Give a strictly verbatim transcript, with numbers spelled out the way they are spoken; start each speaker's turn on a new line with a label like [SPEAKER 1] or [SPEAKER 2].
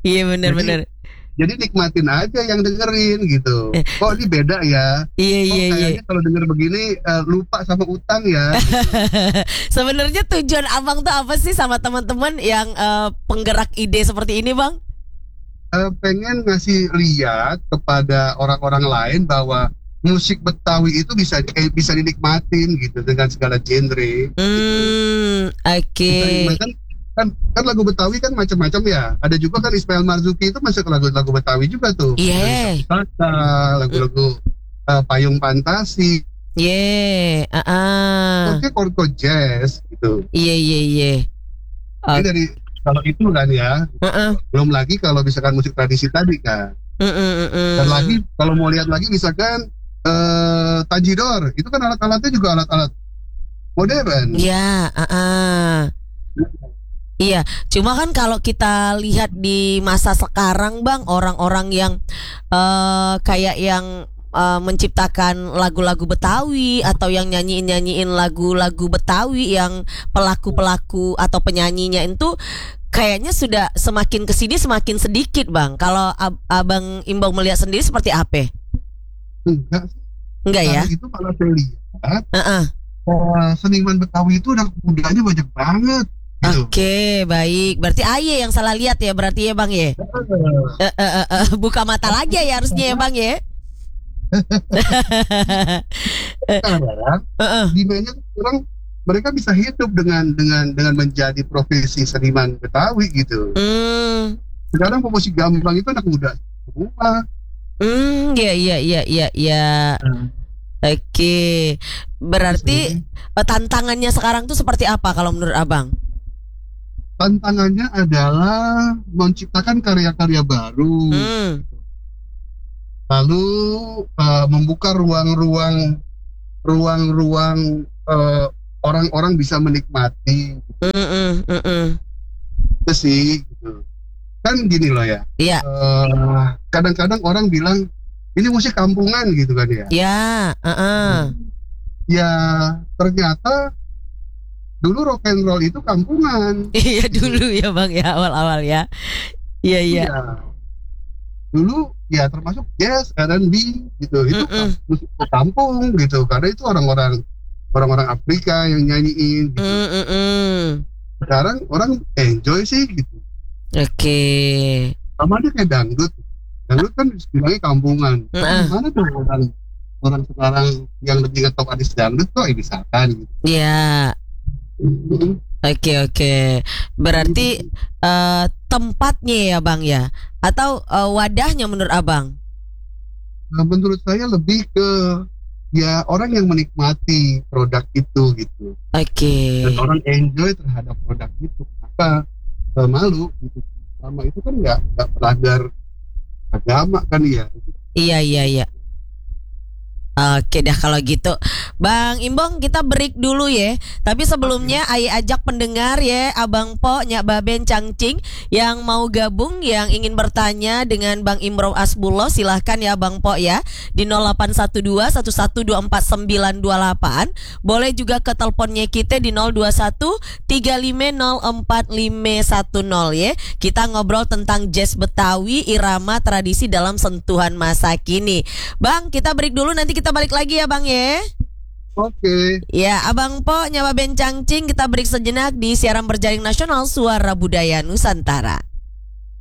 [SPEAKER 1] Iya benar-benar.
[SPEAKER 2] Jadi, jadi nikmatin aja yang dengerin gitu.
[SPEAKER 1] Eh.
[SPEAKER 2] Kok ini beda ya?
[SPEAKER 1] Iya
[SPEAKER 2] Kok
[SPEAKER 1] iya iya.
[SPEAKER 2] kayaknya kalau denger begini uh, lupa sama utang ya.
[SPEAKER 1] Sebenarnya tujuan abang tuh apa sih sama teman-teman yang uh, penggerak ide seperti ini, Bang?
[SPEAKER 2] Uh, pengen ngasih lihat kepada orang-orang lain bahwa musik Betawi itu bisa eh, bisa dinikmatin gitu dengan segala genre.
[SPEAKER 1] Hmm, oke.
[SPEAKER 2] Okay. Kan, kan kan lagu Betawi kan macam-macam ya. Ada juga kan Ismail Marzuki itu masuk lagu-lagu Betawi juga tuh.
[SPEAKER 1] Iya.
[SPEAKER 2] Yeah. Lagu-lagu uh, Payung Fantasi.
[SPEAKER 1] Iya. Yeah. Uh-uh.
[SPEAKER 2] Oke, chord jazz gitu.
[SPEAKER 1] Iya iya iya.
[SPEAKER 2] Ini dari kalau itu kan ya.
[SPEAKER 1] Uh-uh.
[SPEAKER 2] Belum lagi kalau misalkan musik tradisi tadi kan.
[SPEAKER 1] Uh-uh.
[SPEAKER 2] Dan lagi kalau mau lihat lagi misalkan uh, Tanjidor itu kan alat-alatnya juga alat-alat modern.
[SPEAKER 1] Iya. Uh-uh. Iya, cuma kan kalau kita lihat di masa sekarang, Bang, orang-orang yang uh, kayak yang uh, menciptakan lagu-lagu Betawi atau yang nyanyiin-nyanyiin lagu-lagu Betawi yang pelaku-pelaku atau penyanyinya itu kayaknya sudah semakin kesini semakin sedikit, Bang. Kalau ab- Abang Imbang melihat sendiri seperti apa?
[SPEAKER 2] Enggak.
[SPEAKER 1] Enggak ya?
[SPEAKER 2] Itu kalau saya lihat,
[SPEAKER 1] uh-uh.
[SPEAKER 2] uh, seniman Betawi itu udah mudanya banyak banget. Gitu.
[SPEAKER 1] Oke, baik. Berarti Aye yang salah lihat ya, berarti ya, Bang ya. Uh, uh, uh, uh, buka mata lagi ya harusnya ya, Bang ya.
[SPEAKER 2] Sekarang uh-uh. dimana orang mereka bisa hidup dengan dengan dengan menjadi profesi seniman Betawi gitu.
[SPEAKER 1] Hmm.
[SPEAKER 2] Sekarang pemusik gambang itu anak muda semua.
[SPEAKER 1] Hmm, ya ya ya ya ya. Hmm. Oke. Berarti uh, tantangannya sekarang tuh seperti apa kalau menurut Abang?
[SPEAKER 2] Tantangannya adalah menciptakan karya-karya baru, hmm. lalu uh, membuka ruang-ruang, ruang-ruang uh, orang-orang bisa menikmati. Gitu.
[SPEAKER 1] Mm-mm, mm-mm.
[SPEAKER 2] Itu sih, gitu. Kan gini loh ya.
[SPEAKER 1] Iya.
[SPEAKER 2] Uh, kadang-kadang orang bilang ini musik kampungan gitu kan ya.
[SPEAKER 1] Ya. Uh-uh.
[SPEAKER 2] Ya ternyata. Dulu rock and roll itu kampungan.
[SPEAKER 1] Iya dulu ya Bang ya, awal-awal ya. Iya iya.
[SPEAKER 2] Ya. Dulu ya termasuk jazz, R and B gitu. Itu musik kampung gitu. Karena itu orang-orang orang-orang Afrika yang nyanyiin gitu. Mm-mm. Sekarang orang enjoy sih gitu.
[SPEAKER 1] Oke. Okay.
[SPEAKER 2] Sama dia kayak dangdut. Dangdut kan istilahnya kampungan. Uh. Mana tuh orang orang sekarang yang lebih ngetop artis dangdut kok misalkan gitu.
[SPEAKER 1] Iya. Oke okay, oke, okay. Berarti uh, tempatnya ya Bang ya, atau uh, wadahnya menurut Abang?
[SPEAKER 2] Nah, menurut saya lebih ke ya orang yang menikmati produk itu gitu.
[SPEAKER 1] Oke. Okay.
[SPEAKER 2] Dan orang enjoy terhadap produk itu. Maka uh, malu gitu. Sama itu kan nggak nggak pelanggar agama kan ya.
[SPEAKER 1] Iya iya iya. Oke dah kalau gitu Bang Imbong kita break dulu ya. Tapi sebelumnya Aye ajak pendengar ya, Abang Po, Nyak Baben, Cangcing yang mau gabung, yang ingin bertanya dengan Bang Imron Hasbullah, silahkan ya Bang Po ya di nol delapan satu dua satu satu dua empat sembilan dua delapan. Boleh juga ke teleponnya kita di nol dua satu tiga lima nol empat lima satu nol ya. Kita ngobrol tentang jazz Betawi, irama tradisi dalam sentuhan masa kini. Bang kita break dulu, nanti kita Kita balik lagi ya Bang ya.
[SPEAKER 2] Oke.
[SPEAKER 1] Ya Abang Po, Nyawa Bencangcing, kita break sejenak di siaran berjaring nasional Suara Budaya Nusantara.